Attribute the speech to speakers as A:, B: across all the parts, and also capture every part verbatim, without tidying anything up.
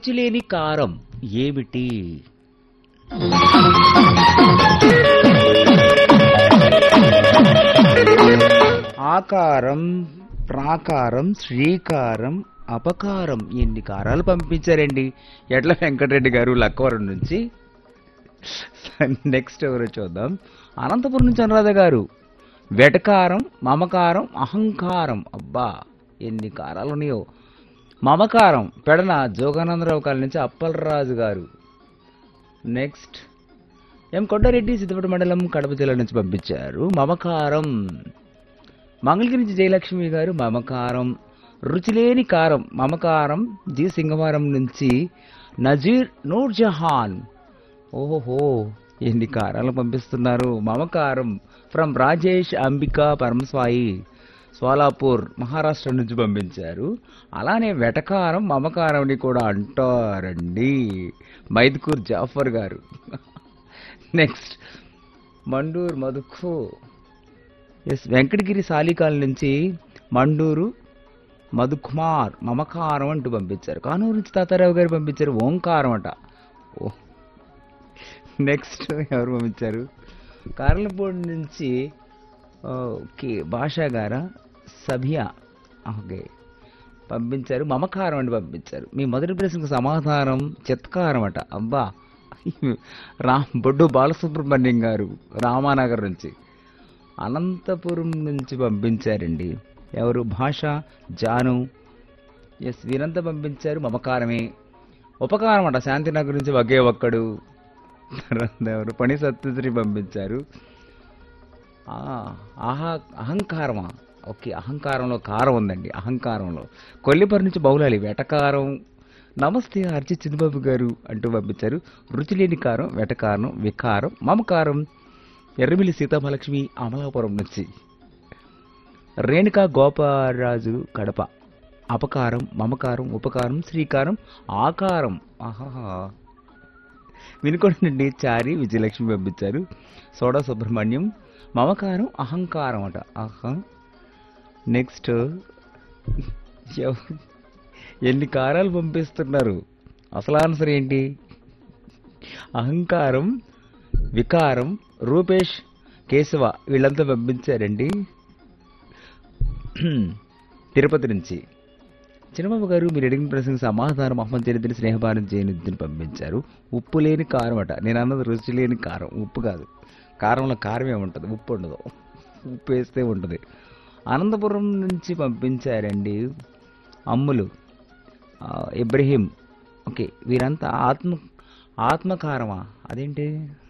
A: రుచి లేని కారం ఏమిటి? ఆకారం, ప్రాకారం, శ్రీకారం, అపకారం ఎన్ని కారాలు పంపించారండి ఎడ్ల వెంకటరెడ్డి గారు లక్కవరం నుంచి. నెక్స్ట్ ఎవరో చూద్దాం. అనంతపురం నుంచి అనురాధ గారు వెటకారం, మమకారం, అహంకారం. అబ్బా ఎన్ని కారాలు ఉన్నాయో. మమకారం పెడన జోగానందరావు కాల నుంచి అప్పలరాజు గారు. నెక్స్ట్ ఎం కొండారెడ్డి సిద్దిపేట మండలం కడప జిల్లా నుంచి పంపించారు మమకారం. మంగళగిరి నుంచి జయలక్ష్మి గారు మమకారం. రుచిలేని కారం మమకారం. జి సింగవరం నుంచి నజీర్ నూర్జహాన్. ఓహో ఎన్ని కారాలు పంపిస్తున్నారు. మమకారం ఫ్రమ్ రాజేష్ అంబికా పరమస్వాయి సోలాపూర్ మహారాష్ట్ర నుంచి పంపించారు. అలానే వెటకారం మమకారంని కూడా అంటారండి మైదుకూర్ జాఫర్ గారు. నెక్స్ట్ మండూరు మధుకు ఎస్ వెంకటగిరి సాలికాల నుంచి మండూరు మధుకుమార్ మమకారం అంటూ పంపించారు. కానూరు నుంచి తాతారావు గారు పంపించారు ఓంకారం అట. ఓ నెక్స్ట్ ఎవరు పంపించారు? కార్లపూడి నుంచి ఓకే భాషా గారా సభియా ఓకే పంపించారు మమకారం అని పంపించారు. మీ మొదటి ప్రశ్నకు సమాధానం చిత్కారం అట. అబ్బా రామ్ బొడ్డు బాలసుబ్రహ్మణ్యం గారు రామానగర్ నుంచి. అనంతపురం నుంచి పంపించారండి ఎవరు? భాష జాను. ఎస్ వీరంతా పంపించారు మమకారమే. ఉపకారం అట శాంతినగర్ నుంచి ఒకే ఒక్కడు. ఎవరు? పని సత్యశ్రీ పంపించారు. ఆహా అహంకారమా? ఓకే అహంకారంలో కారం ఉందండి. అహంకారంలో. కొల్లిపరి నుంచి బౌలాలి వెటకారం. నమస్తే అర్చి చిన్నబాబు గారు అంటూ పంపించారు. రుచి లేని కారం వెటకారం వికారం మమకారం. ఎర్రమిల్లి సీతామహాలక్ష్మి అమలాపురం నుంచి. రేణుకా గోపారాజు కడప. అపకారం మమకారం ఉపకారం శ్రీకారం ఆకారం. ఆహా వినుకోండి నుండి చారి విజయలక్ష్మి పంపించారు. సోడా సుబ్రహ్మణ్యం మమకారం అహంకారం అట. ఆహా నెక్స్ట్ ఎన్ని కారాలు పంపిస్తున్నారు. అసలు ఆన్సర్ ఏంటి? అహంకారం వికారం. రూపేష్ కేశవ వీళ్ళంతా పంపించారండి తిరుపతి నుంచి. చిన్నబాబు గారు మీరు అడిగిన ప్రశ్నకు సమాధానం మహమ్మద్ జైనుద్దీన్ స్నేహభారత్ జైనుద్దీన్ పంపించారు. ఉప్పు లేని కారం అట. నేను అన్నది రుచి లేని కారం ఉప్పు కాదు. కారంలో కారమే ఉంటుంది ఉప్పు ఉండదు. ఉప్పు వేస్తే ఉంటుంది. అనంతపురం నుంచి పంపించారండి అమ్ములు ఇబ్రహీం. ఓకే వీరంతా ఆత్మ ఆత్మకారమా? అదేంటి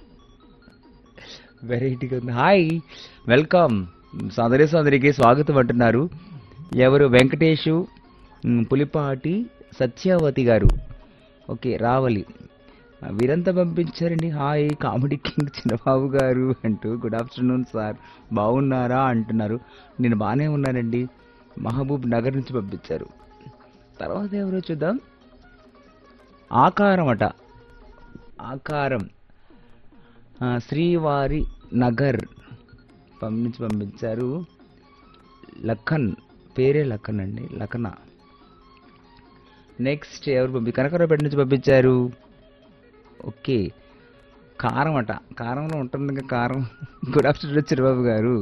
A: వెరైటీగా ఉంది. హాయ్ వెల్కమ్ సోదరి సోదరికి స్వాగతం అంటున్నారు. ఎవరు? వెంకటేషు పులిపాటి సత్యావతి గారు. ఓకే రావలి వీరంతా పంపించారండి. హాయ్ కామెడీ కింగ్ చిన్నబాబు గారు అంటూ గుడ్ ఆఫ్టర్నూన్ సార్ బాగున్నారా అంటున్నారు. నేను బాగానే ఉన్నానండి. మహబూబ్ నగర్ నుంచి పంపించారు. తర్వాత ఎవరో చూద్దాం. ఆకారం అట. ఆకారం శ్రీవారి నగర్ నుంచి పంపించారు. లఖన్ పేరే లఖన్ అండి లఖన. నెక్స్ట్ ఎవరు పంపి కనకరావుపేట నుంచి పంపించారు. ఓకే కారం అట. కారంలో ఉంటుంది కారం. గుడ్ ఆఫ్టర్నూన్ చిరబాబు గారు.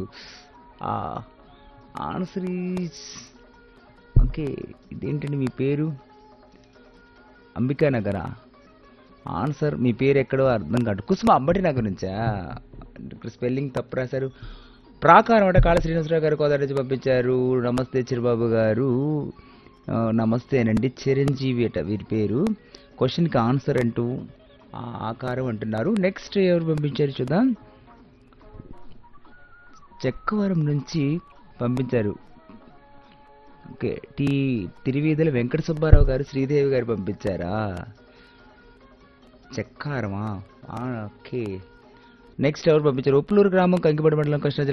A: ఆన్సర్ ఈజ్ ఓకే ఇదేంటండి మీ పేరు? అంబికా నగరా? ఆన్సర్ మీ పేరు ఎక్కడో అర్థం కాదు. కుసుమ అంబటి నగర్ నుంచా? ఇక్కడ స్పెల్లింగ్ తప్పు రాశారు. ప్రాకారం అట. కాళ శ్రీనివాసరావు గారు కోదాడ నుంచి పంపించారు. నమస్తే చిరబాబు గారు. నమస్తేనండి. చిరంజీవి అట వీరి పేరు. క్వశ్చన్కి ఆన్సర్ అంటూ ఆకారం అంటున్నారు. నెక్స్ట్ ఎవరు పంపించారు చూద్దాం. చెక్కవరం నుంచి పంపించారు. ఓకే టీ తిరువీధుల వెంకట సుబ్బారావు గారు శ్రీదేవి గారు పంపించారా? చెక్కారమా? ఓకే నెక్స్ట్ ఎవరు పంపించారు? ఉప్పులూరు గ్రామం కంకిపడి మండలం కృష్ణా జిల్లా